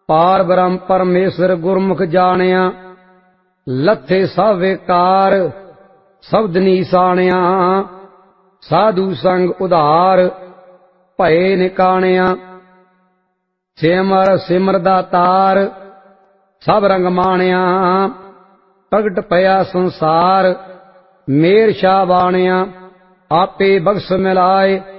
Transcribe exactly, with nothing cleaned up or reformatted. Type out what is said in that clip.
पार ब्रह्म परमेश्वर गुरमुख जानिया, लथे सब विकार शब्द निशानिया, साधु संग उधार भय निकानिया। सिमर सिमर दातार सब रंग मानिया, प्रगट पया संसार मेर शाह बानिया। आपे बख्श मिलाए